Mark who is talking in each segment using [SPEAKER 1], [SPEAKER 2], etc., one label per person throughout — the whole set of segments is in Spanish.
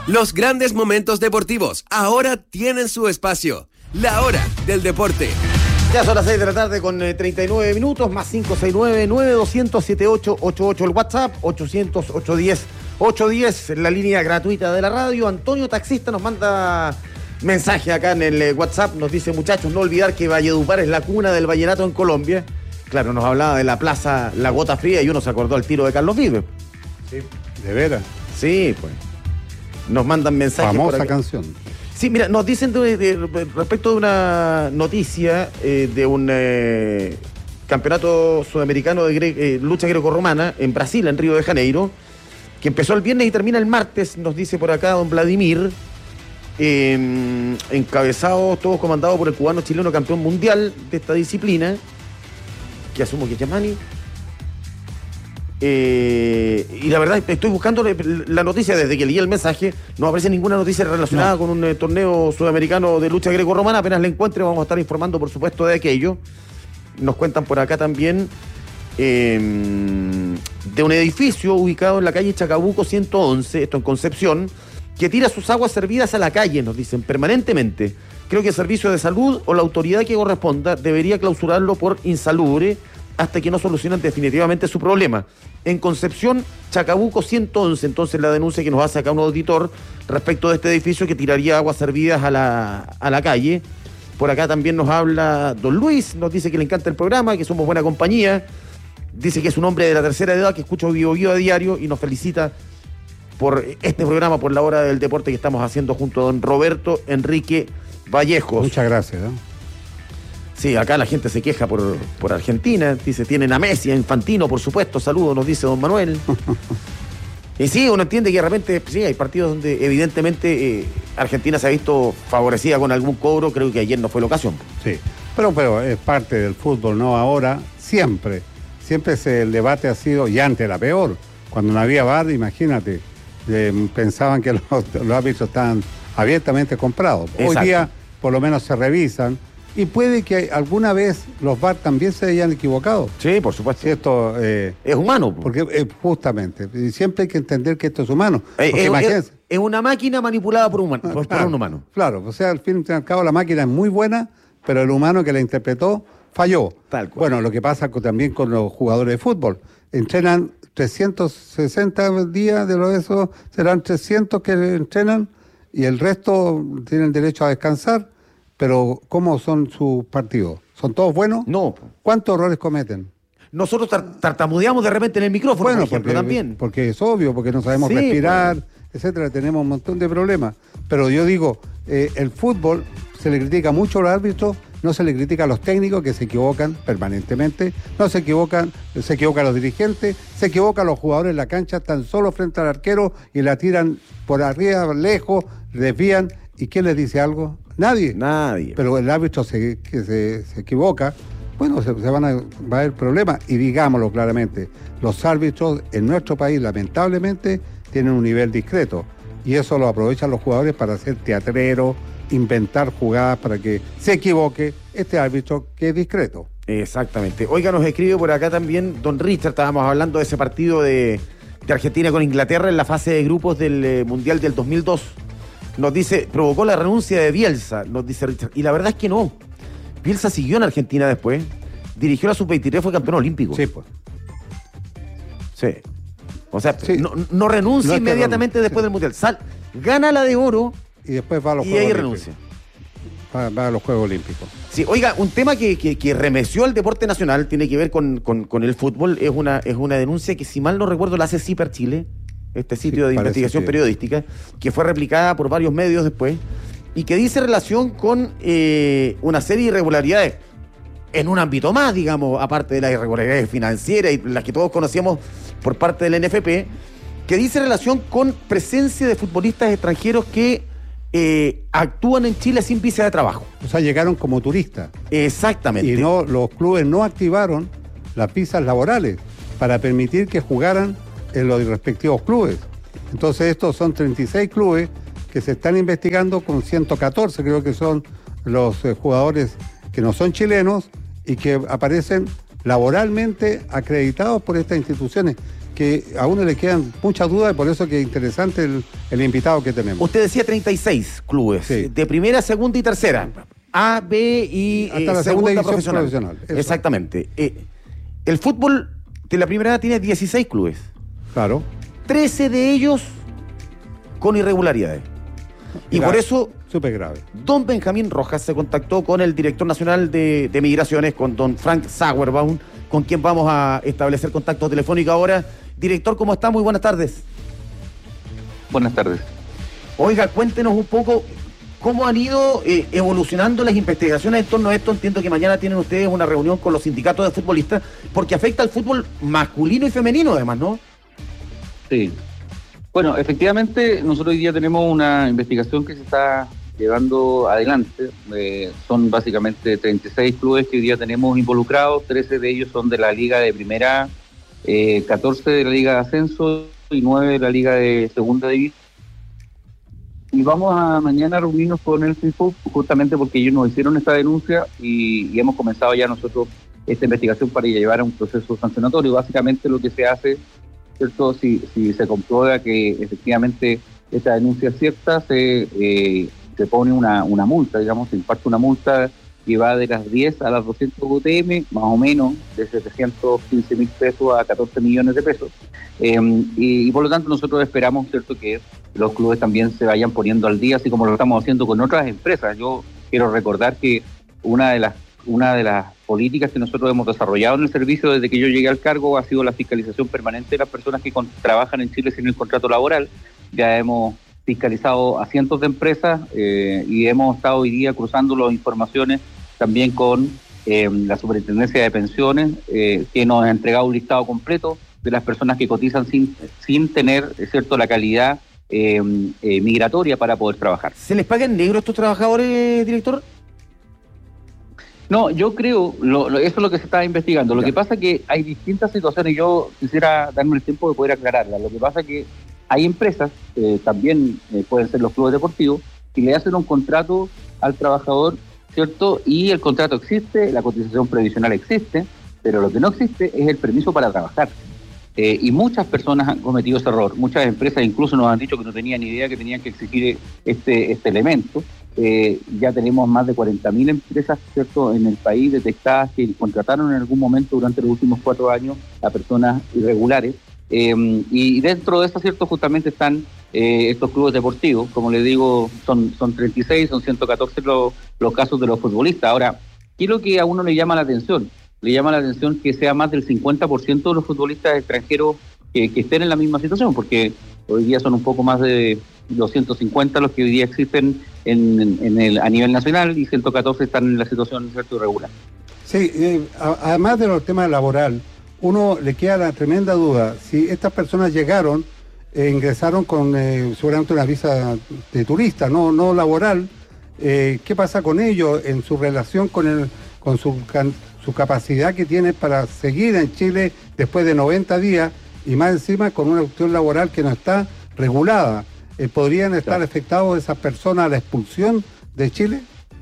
[SPEAKER 1] Los grandes momentos deportivos ahora tienen su espacio. La hora del deporte.
[SPEAKER 2] Ya son las 6 de la tarde con 39 minutos, más 569-9200-7888 el WhatsApp, 800-810-810, la línea gratuita de la radio. Antonio Taxista nos manda mensaje acá en el WhatsApp, nos dice: muchachos, no olvidar que Valledupar es la cuna del vallenato en Colombia. Claro, nos hablaba de la plaza La Gota Fría y uno se acordó al tiro de Carlos Vives.
[SPEAKER 3] Sí, de veras.
[SPEAKER 2] Sí, pues. Nos mandan mensajes.
[SPEAKER 3] Famosa canción.
[SPEAKER 2] Sí, mira, nos dicen respecto de una noticia de un campeonato sudamericano de lucha grecorromana en Brasil, en Río de Janeiro, que empezó el viernes y termina el martes, nos dice por acá don Vladimir, encabezados, todos comandados por el cubano chileno campeón mundial de esta disciplina, que asumo que es Yamani. Y la verdad, estoy buscando la noticia desde que leí el mensaje. No aparece ninguna noticia relacionada con un torneo sudamericano de lucha grecorromana. Apenas la encuentre vamos a estar informando, por supuesto, de aquello. Nos cuentan por acá también de un edificio ubicado en la calle Chacabuco 111, esto en Concepción, que tira sus aguas servidas a la calle, nos dicen, permanentemente. Creo que el servicio de salud o la autoridad que corresponda debería clausurarlo por insalubre hasta que no solucionen definitivamente su problema. En Concepción, Chacabuco 111, entonces la denuncia que nos hace acá un auditor respecto de este edificio que tiraría aguas servidas a la calle. Por acá también nos habla don Luis, nos dice que le encanta el programa, que somos buena compañía. Dice que es un hombre de la tercera edad, que escucha Vivo Vivo a diario y nos felicita por este programa, por la hora del deporte que estamos haciendo junto a don Roberto Enrique Vallejos.
[SPEAKER 3] Muchas gracias, ¿no?
[SPEAKER 2] Sí, acá la gente se queja por Argentina, dice, tienen a Messi, a Infantino, por supuesto, saludos, nos dice don Manuel. Y sí, uno entiende que de repente, sí, hay partidos donde evidentemente Argentina se ha visto favorecida con algún cobro, creo que ayer no fue la ocasión.
[SPEAKER 3] Sí, pero es parte del fútbol, ¿no? Ahora, siempre el debate ha sido, y antes era peor, cuando no había VAR, imagínate, pensaban que los árbitros estaban abiertamente comprados.
[SPEAKER 2] Exacto.
[SPEAKER 3] Hoy día, por lo menos se revisan. Y puede que alguna vez los VAR también se hayan equivocado.
[SPEAKER 2] Sí, por supuesto.
[SPEAKER 3] Si esto,
[SPEAKER 2] es humano.
[SPEAKER 3] Porque justamente, y siempre hay que entender que esto es humano.
[SPEAKER 2] Es una máquina manipulada por un humano.
[SPEAKER 3] Claro, o sea, al fin y al cabo la máquina es muy buena, pero el humano que la interpretó falló.
[SPEAKER 2] Tal cual.
[SPEAKER 3] Bueno, lo que pasa también con los jugadores de fútbol. Entrenan 360 días, de esos serán 300 que entrenan y el resto tienen derecho a descansar. Pero, ¿cómo son sus partidos? ¿Son todos buenos?
[SPEAKER 2] No.
[SPEAKER 3] ¿Cuántos errores cometen?
[SPEAKER 2] Nosotros tartamudeamos de repente en el micrófono,
[SPEAKER 3] bueno,
[SPEAKER 2] por ejemplo, también.
[SPEAKER 3] Porque es obvio, porque no sabemos respirar, etcétera, tenemos un montón de problemas. Pero yo digo, el fútbol se le critica mucho a los árbitros, no se le critica a los técnicos que se equivocan permanentemente, no se equivocan los dirigentes, se equivocan los jugadores en la cancha, están solo frente al arquero y la tiran por arriba, lejos, desvían. ¿Y quién les dice algo? Nadie. Pero el árbitro se equivoca, bueno, va a haber problemas. Y digámoslo claramente, los árbitros en nuestro país, lamentablemente, tienen un nivel discreto. Y eso lo aprovechan los jugadores para hacer teatrero, inventar jugadas para que se equivoque este árbitro que es discreto.
[SPEAKER 2] Exactamente. Oiga, nos escribe por acá también don Richard, estábamos hablando de ese partido de Argentina con Inglaterra en la fase de grupos del Mundial del 2002. Nos dice, provocó la renuncia de Bielsa, nos dice Richard. Y la verdad es que no. Bielsa siguió en Argentina después, dirigió la Sub-23, fue campeón olímpico.
[SPEAKER 3] Sí, pues.
[SPEAKER 2] Sí. O sea, sí. No renuncia inmediatamente después del Mundial. Gana la de oro
[SPEAKER 3] y después va a los
[SPEAKER 2] y
[SPEAKER 3] Juegos
[SPEAKER 2] ahí
[SPEAKER 3] Olímpicos.
[SPEAKER 2] renuncia.
[SPEAKER 3] Va a los Juegos Olímpicos.
[SPEAKER 2] Sí, oiga, un tema que remeció al deporte nacional, tiene que ver con el fútbol, es una denuncia que, si mal no recuerdo, la hace CIPER Chile, este sitio de investigación periodística, que fue replicada por varios medios después, y que dice relación con una serie de irregularidades en un ámbito más, digamos, aparte de las irregularidades financieras y las que todos conocíamos por parte del NFP, que dice relación con presencia de futbolistas extranjeros que actúan en Chile sin visa de trabajo.
[SPEAKER 3] O sea, llegaron como turistas.
[SPEAKER 2] Exactamente.
[SPEAKER 3] Y los clubes no activaron las visas laborales para permitir que jugaran en los respectivos clubes. Entonces estos son 36 clubes que se están investigando, con 114 creo que son los jugadores que no son chilenos y que aparecen laboralmente acreditados por estas instituciones. que a uno le quedan muchas dudas y por eso que es interesante el invitado que tenemos.
[SPEAKER 2] Usted decía 36 clubes,
[SPEAKER 3] sí,
[SPEAKER 2] de primera, segunda y tercera. A, B y
[SPEAKER 3] hasta la segunda división profesional.
[SPEAKER 2] Exactamente. El fútbol de la primera edad tiene 16 clubes.
[SPEAKER 3] Claro.
[SPEAKER 2] 13 de ellos con irregularidades. Y
[SPEAKER 3] Grave,
[SPEAKER 2] por eso,
[SPEAKER 3] súper grave.
[SPEAKER 2] don Benjamín Rojas se contactó con el director nacional de Migraciones, con don Frank Sauerbaum, con quien vamos a establecer contacto telefónico ahora. Director, ¿cómo está? Muy buenas tardes.
[SPEAKER 4] Buenas tardes.
[SPEAKER 2] Oiga, cuéntenos un poco cómo han ido evolucionando las investigaciones en torno a esto. Entiendo que mañana tienen ustedes una reunión con los sindicatos de futbolistas, porque afecta al fútbol masculino y femenino además, ¿no?
[SPEAKER 4] Sí. Bueno, efectivamente, nosotros hoy día tenemos una investigación que se está llevando adelante. Son básicamente 36 clubes que hoy día tenemos involucrados, 13 de ellos son de la Liga de Primera, 14 de la Liga de Ascenso y 9 de la Liga de Segunda División. Y vamos a mañana a reunirnos con el FIFO justamente porque ellos nos hicieron esta denuncia y hemos comenzado ya nosotros esta investigación para llevar a un proceso sancionatorio. Básicamente lo que se hace, ¿cierto? Si se comprueba que efectivamente esta denuncia es cierta, se pone una multa, digamos, se imparte una multa que va de las 10 a las 200 UTM, más o menos de 715.000 pesos a 14 millones de pesos. Y por lo tanto nosotros esperamos, ¿cierto?, que los clubes también se vayan poniendo al día, así como lo estamos haciendo con otras empresas. Yo quiero recordar que una de las políticas que nosotros hemos desarrollado en el servicio desde que yo llegué al cargo ha sido la fiscalización permanente de las personas que trabajan en Chile sin el contrato laboral. Ya hemos fiscalizado a cientos de empresas y hemos estado hoy día cruzando las informaciones también con la Superintendencia de Pensiones, que nos ha entregado un listado completo de las personas que cotizan sin tener, ¿cierto?, la calidad migratoria para poder trabajar.
[SPEAKER 2] ¿Se les paga en negro a estos trabajadores, director?
[SPEAKER 4] No, yo creo, eso es lo que se está investigando. Lo que pasa es que hay distintas situaciones y yo quisiera darme el tiempo de poder aclararlas. Lo que pasa es que hay empresas, también pueden ser los clubes deportivos, que le hacen un contrato al trabajador, ¿cierto? Y el contrato existe, la cotización previsional existe, pero lo que no existe es el permiso para trabajar. Y muchas personas han cometido ese error. Muchas empresas incluso nos han dicho que no tenían ni idea que tenían que exigir este elemento. Ya tenemos más de 40.000 empresas, ¿cierto?, en el país detectadas que contrataron en algún momento durante los últimos 4 años a personas irregulares. Y dentro de eso, ¿cierto?, justamente están estos clubes deportivos. Como les digo, son 36, son 114 los casos de los futbolistas. Ahora, ¿qué es lo que a uno le llama la atención? Le llama la atención que sea más del 50% de los futbolistas extranjeros que estén en la misma situación, porque hoy día son un poco más de 250 los que hoy día existen a nivel nacional y 114 están en la situación, ¿cierto?, irregular.
[SPEAKER 3] Sí, además de los temas laboral, uno le queda la tremenda duda, si estas personas llegaron, ingresaron con seguramente una visa de turista, no laboral, ¿qué pasa con ellos en su relación con su capacidad que tienen para seguir en Chile después de 90 días y más encima con una opción laboral que no está regulada? ¿Podrían estar afectados esas personas a la expulsión de Chile?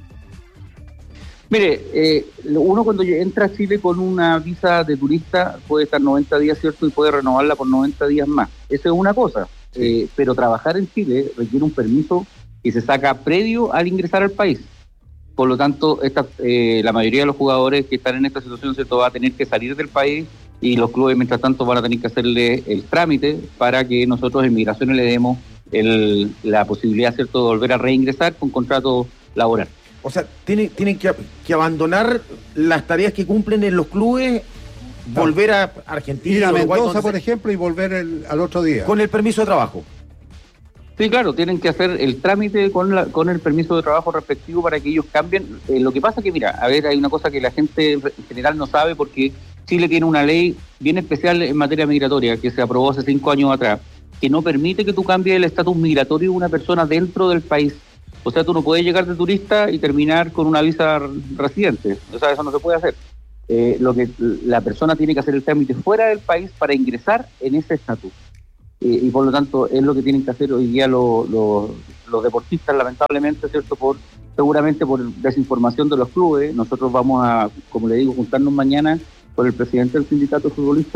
[SPEAKER 4] Mire, uno cuando entra a Chile con una visa de turista puede estar 90 días, ¿cierto?, y puede renovarla por 90 días más. Eso es una cosa, pero trabajar en Chile requiere un permiso que se saca previo al ingresar al país. Por lo tanto, la mayoría de los jugadores que están en esta situación, ¿cierto?, va a tener que salir del país y los clubes, mientras tanto, van a tener que hacerle el trámite para que nosotros en Migraciones le demos la posibilidad, ¿cierto?, de volver a reingresar con contrato laboral.
[SPEAKER 2] O sea, tienen que abandonar las tareas que cumplen en los clubes, volver a Argentina,
[SPEAKER 3] ir a
[SPEAKER 2] Uruguay,
[SPEAKER 3] Mendoza, por ejemplo, y volver al otro día.
[SPEAKER 2] Con el permiso de trabajo.
[SPEAKER 4] Sí, claro, tienen que hacer el trámite con el permiso de trabajo respectivo para que ellos cambien. Lo que pasa es que, mira, a ver, hay una cosa que la gente en general no sabe porque Chile tiene una ley bien especial en materia migratoria que se aprobó hace 5 años atrás, que no permite que tú cambies el estatus migratorio de una persona dentro del país. O sea, tú no puedes llegar de turista y terminar con una visa residente. O sea, eso no se puede hacer. Lo que la persona tiene que hacer el trámite fuera del país para ingresar en ese estatus. Y por lo tanto es lo que tienen que hacer hoy día los deportistas, lamentablemente, ¿cierto? Seguramente por desinformación de los clubes. Nosotros vamos a, como le digo, juntarnos mañana con el presidente del sindicato de futbolistas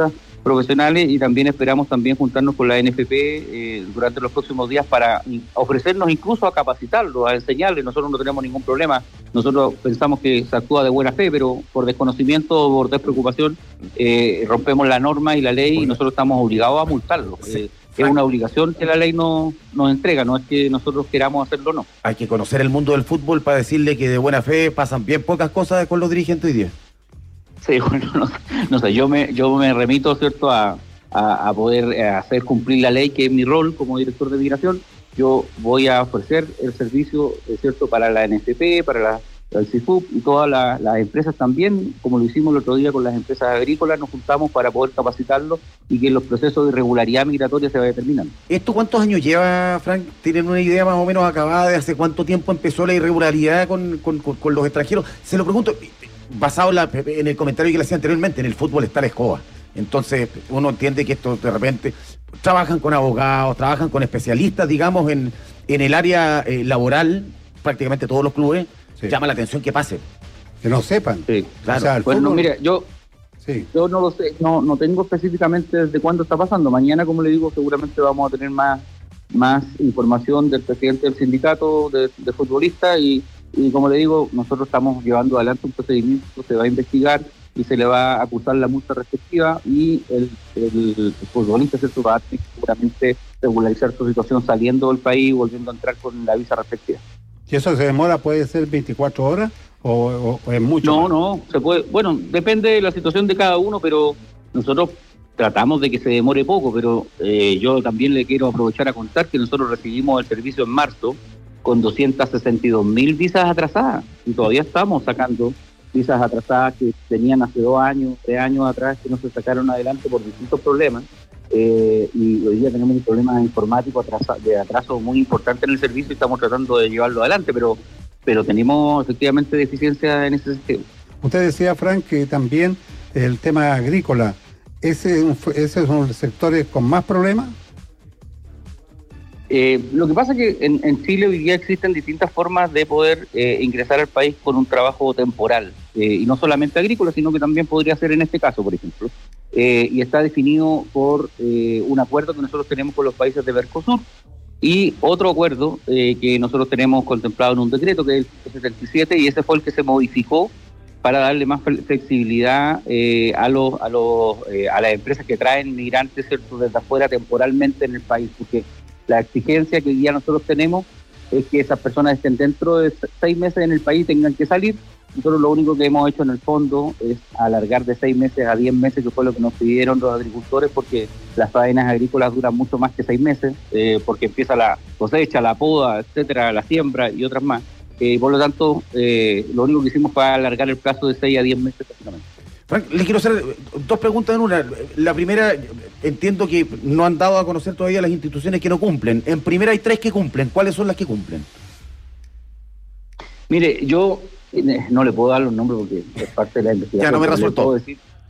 [SPEAKER 4] profesionales, y también esperamos también juntarnos con la NFP durante los próximos días para ofrecernos incluso a capacitarlos, a enseñarles. Nosotros no tenemos ningún problema, nosotros pensamos que se actúa de buena fe, pero por desconocimiento o por despreocupación rompemos la norma y la ley, y nosotros estamos obligados a multarlos. Es una obligación que la ley nos entrega, no es que nosotros queramos hacerlo o no.
[SPEAKER 2] Hay que conocer el mundo del fútbol para decirle que de buena fe pasan bien pocas cosas con los dirigentes hoy día.
[SPEAKER 4] Sí, bueno, no sé, yo me remito, ¿cierto?, a poder hacer cumplir la ley, que es mi rol como director de migración. Yo voy a ofrecer el servicio, ¿cierto?, para la NFP, para el CIFUP y todas las empresas también, como lo hicimos el otro día con las empresas agrícolas, nos juntamos para poder capacitarlos y que los procesos de irregularidad migratoria se vayan terminando.
[SPEAKER 2] ¿Esto cuántos años lleva, Frank? ¿Tienen una idea más o menos acabada de hace cuánto tiempo empezó la irregularidad con los extranjeros? Se lo pregunto, basado en el comentario que le hacía anteriormente, en el fútbol está la escoba. Entonces uno entiende que esto de repente trabajan con abogados, trabajan con especialistas, digamos, en el área laboral, prácticamente todos los clubes. Sí. Llama la atención que pase.
[SPEAKER 3] Que no sepan.
[SPEAKER 4] Sí, claro. O sea, bueno, mira, yo no lo sé, no tengo específicamente desde cuándo está pasando. Mañana, como le digo, seguramente vamos a tener más información del presidente del sindicato de futbolistas y como le digo, nosotros estamos llevando adelante un procedimiento, se va a investigar y se le va a acusar la multa respectiva, y el futbolista, ¿cierto?, va a tener que seguramente regularizar su situación saliendo del país, volviendo a entrar con la visa respectiva.
[SPEAKER 3] ¿Y eso se demora, puede ser 24 horas o es mucho?
[SPEAKER 4] No, se puede, bueno, depende de la situación de cada uno, pero nosotros tratamos de que se demore poco, pero yo también le quiero aprovechar a contar que nosotros recibimos el servicio en marzo con 262.000 visas atrasadas, y todavía estamos sacando visas atrasadas que tenían hace 2 años, 3 años atrás, que no se sacaron adelante por distintos problemas. Y hoy día tenemos un problema informático de atraso muy importante en el servicio y estamos tratando de llevarlo adelante, pero tenemos efectivamente deficiencia en ese sentido.
[SPEAKER 3] Usted decía, Frank, que también el tema agrícola, ¿ese son los sectores con más problemas?
[SPEAKER 4] Lo que pasa es que en Chile hoy día existen distintas formas de poder ingresar al país con un trabajo temporal, y no solamente agrícola, sino que también podría ser en este caso, por ejemplo. Y está definido por un acuerdo que nosotros tenemos con los países de Mercosur y otro acuerdo que nosotros tenemos contemplado en un decreto, que es el 77, y ese fue el que se modificó para darle más flexibilidad a las empresas que traen migrantes, ¿cierto?, desde afuera temporalmente en el país, porque la exigencia que hoy día nosotros tenemos es que esas personas estén dentro de 6 meses en el país y tengan que salir. Nosotros lo único que hemos hecho en el fondo es alargar de 6 meses a 10 meses, que fue lo que nos pidieron los agricultores, porque las faenas agrícolas duran mucho más que 6 meses, porque empieza la cosecha, la poda, etcétera, la siembra y otras más. Por lo tanto, lo único que hicimos fue alargar el plazo de 6 a 10 meses prácticamente.
[SPEAKER 2] Frank, le quiero hacer 2 preguntas en una. La primera, entiendo que no han dado a conocer todavía las instituciones que no cumplen. En primera hay 3 que cumplen. ¿Cuáles son las que cumplen?
[SPEAKER 4] Mire, yo no le puedo dar los nombres porque es parte de la investigación.
[SPEAKER 2] Ya no me resultó.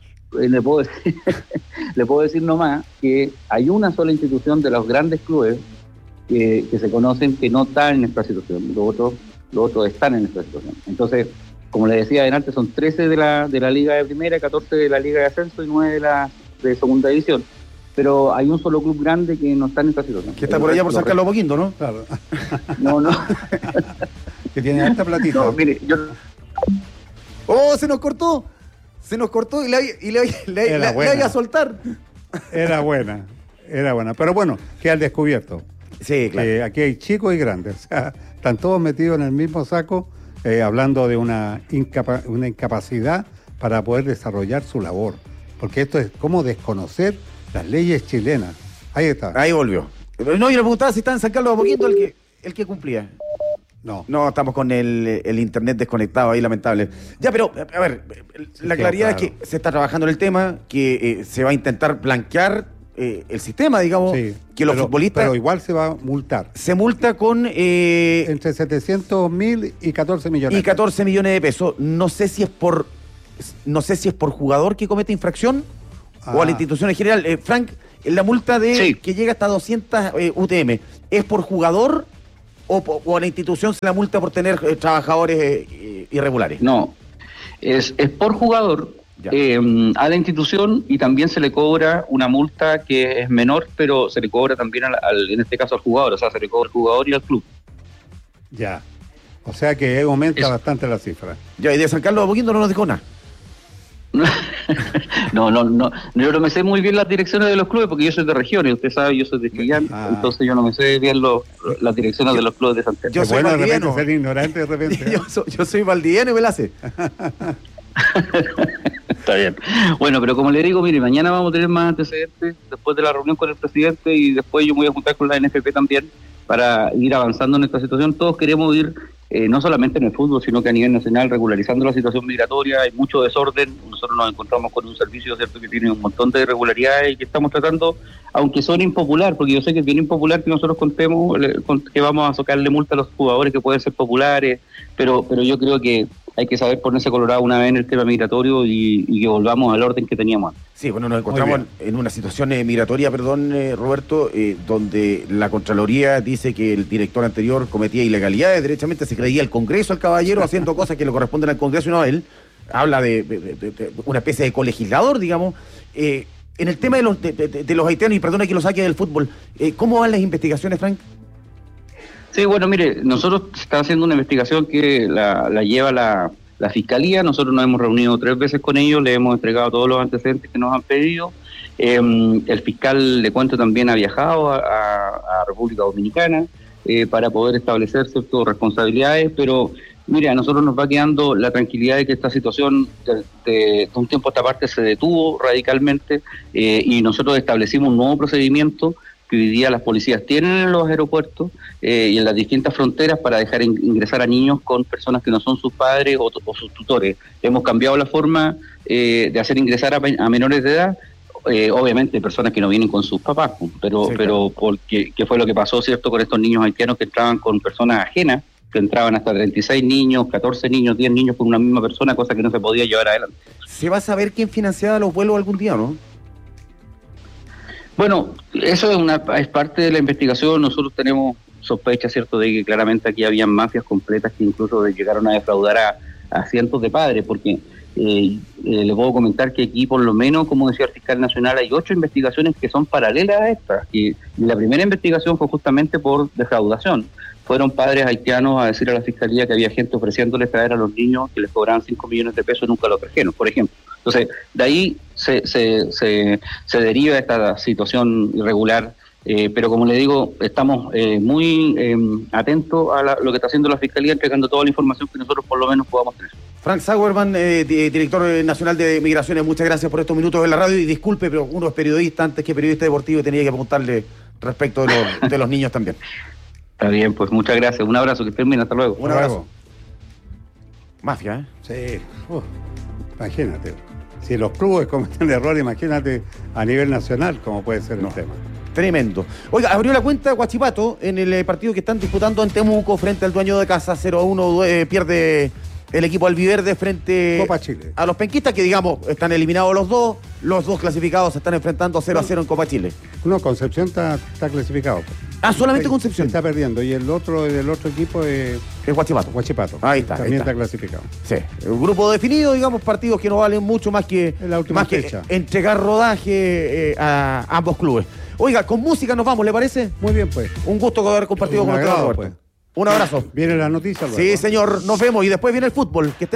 [SPEAKER 4] Le puedo decir nomás que hay una sola institución de los grandes clubes que se conocen que no están en esta situación. Los otros están en esta situación. Entonces, como le decía adelante, son 13 de la Liga de Primera, 14 de la Liga de Ascenso y 9 de Segunda División. Pero hay un solo club grande que no está en esta situación.
[SPEAKER 2] Que está por allá por San Carlos Apoquindo, ¿no?
[SPEAKER 3] Claro.
[SPEAKER 4] No.
[SPEAKER 3] Que tiene alta platita.
[SPEAKER 4] No, mire, yo...
[SPEAKER 2] ¡Oh, se nos cortó! Y le iba a soltar.
[SPEAKER 3] Era buena. Pero bueno, queda al descubierto.
[SPEAKER 2] Sí, claro.
[SPEAKER 3] Aquí hay chicos y grandes. O sea, están todos metidos en el mismo saco, hablando de una incapacidad para poder desarrollar su labor. Porque esto es como desconocer las leyes chilenas. Ahí está.
[SPEAKER 2] Ahí volvió. No, yo le preguntaba si está en San Carlos Apoquindo el que cumplía. No, estamos con el internet desconectado ahí, lamentable. Ya, pero, a ver, la claridad es que se está trabajando en el tema, que se va a intentar blanquear el sistema, digamos,
[SPEAKER 3] sí,
[SPEAKER 2] que los futbolistas...
[SPEAKER 3] Pero igual se va a multar.
[SPEAKER 2] Se multa con...
[SPEAKER 3] entre 700.000 y 14 millones.
[SPEAKER 2] Y 14 millones de pesos. No sé si es por jugador que comete infracción o a la institución en general. Frank, la multa que llega hasta 200 UTM, ¿es por jugador o a la institución se la multa por tener trabajadores irregulares?
[SPEAKER 4] No, es por jugador, a la institución, y también se le cobra una multa que es menor, pero se le cobra también en este caso al jugador, o sea, se le cobra al jugador y al club.
[SPEAKER 3] Ya. O sea que aumenta bastante la cifra.
[SPEAKER 2] Ya, y de San Carlos a Apoquindo no nos dijo nada.
[SPEAKER 4] No, yo no me sé muy bien las direcciones de los clubes porque yo soy de regiones, usted sabe, yo soy de Chillán, entonces yo no me sé bien las direcciones de los clubes de Santiago.
[SPEAKER 2] Yo soy valdiviano.
[SPEAKER 3] Ser ignorante de repente.
[SPEAKER 2] yo soy valdiviano y me la hace.
[SPEAKER 4] Está bien. Bueno, pero como le digo, mire, mañana vamos a tener más antecedentes después de la reunión con el presidente, y después yo me voy a juntar con la NFP también para ir avanzando en esta situación. Todos queremos ir, no solamente en el fútbol, sino que a nivel nacional, regularizando la situación migratoria. Hay mucho desorden. Nosotros nos encontramos con un servicio, ¿cierto?, que tiene un montón de irregularidades y que estamos tratando, aunque suene impopular, porque yo sé que es bien impopular que nosotros contemos que vamos a sacarle multa a los jugadores que pueden ser populares, pero yo creo que hay que saber ponerse colorado una vez en el tema migratorio y que volvamos al orden que teníamos antes.
[SPEAKER 2] Sí, bueno, nos encontramos en una situación migratoria, Roberto, donde la Contraloría dice que el director anterior cometía ilegalidades, derechamente se creía el Congreso, el caballero, haciendo cosas que le corresponden al Congreso y no a él. Habla de una especie de colegislador, digamos. En el tema de los haitianos, y perdona que lo saque del fútbol, ¿cómo van las investigaciones, Frank?
[SPEAKER 4] Sí, bueno, mire, nosotros estamos haciendo una investigación que la lleva la Fiscalía. Nosotros nos hemos reunido 3 veces con ellos, le hemos entregado todos los antecedentes que nos han pedido. El fiscal, le cuento, también ha viajado a República Dominicana para poder establecer ciertas responsabilidades, pero mire, a nosotros nos va quedando la tranquilidad de que esta situación de un tiempo a esta parte se detuvo radicalmente, y nosotros establecimos un nuevo procedimiento que hoy día las policías tienen en los aeropuertos y en las distintas fronteras para dejar ingresar a niños con personas que no son sus padres o sus tutores. Hemos cambiado la forma de hacer ingresar a menores de edad, obviamente personas que no vienen con sus papás, pero porque ¿qué fue lo que pasó, cierto, con estos niños haitianos que entraban con personas ajenas, que entraban hasta 36 niños, 14 niños, 10 niños con una misma persona, cosa que no se podía llevar adelante?
[SPEAKER 2] ¿Se va a saber quién financiaba los vuelos algún día, no?
[SPEAKER 4] Bueno, eso es parte de la investigación. Nosotros tenemos sospecha, cierto, de que claramente aquí habían mafias completas que incluso llegaron a defraudar a cientos de padres, porque le puedo comentar que aquí, por lo menos, como decía el fiscal nacional, hay 8 investigaciones que son paralelas a estas, y la primera investigación fue justamente por defraudación. Fueron padres haitianos a decir a la fiscalía que había gente ofreciéndoles traer a los niños que les cobraban 5 millones de pesos y nunca los trajeron, por ejemplo. Entonces, de ahí se deriva esta situación irregular, pero como le digo, estamos muy atentos a lo que está haciendo la Fiscalía, entregando toda la información que nosotros por lo menos podamos tener.
[SPEAKER 2] Frank Sauerman, director nacional de Migraciones, muchas gracias por estos minutos en la radio, y disculpe, pero uno es periodista antes que periodista deportivo y tenía que preguntarle respecto de los niños también.
[SPEAKER 4] Está bien, pues muchas gracias, un abrazo, que estén bien, hasta luego.
[SPEAKER 2] Un abrazo. Mafia,
[SPEAKER 3] Sí, imagínate. Si los clubes cometen errores, imagínate a nivel nacional cómo puede ser el tema.
[SPEAKER 2] Tremendo. Oiga, abrió la cuenta Huachipato en el partido que están disputando en Temuco frente al dueño de casa, 0-1, pierde el equipo albiverde frente
[SPEAKER 3] Copa Chile
[SPEAKER 2] a los penquistas, que digamos están eliminados los dos clasificados se están enfrentando 0-0 en Copa Chile.
[SPEAKER 3] No, Concepción está clasificado.
[SPEAKER 2] Solamente Concepción.
[SPEAKER 3] Está perdiendo, y el otro equipo es
[SPEAKER 2] Huachipato. Ahí está.
[SPEAKER 3] También está clasificado.
[SPEAKER 2] Sí, un grupo definido, digamos, partidos que no valen mucho más que entregar rodaje a ambos clubes. Oiga, con música nos vamos, ¿le parece?
[SPEAKER 3] Muy bien, pues.
[SPEAKER 2] Un gusto haber compartido con ustedes, Roberto.
[SPEAKER 3] Pues.
[SPEAKER 2] Un abrazo.
[SPEAKER 3] Viene la noticia luego.
[SPEAKER 2] Sí, señor, nos vemos y después viene el fútbol. Que estén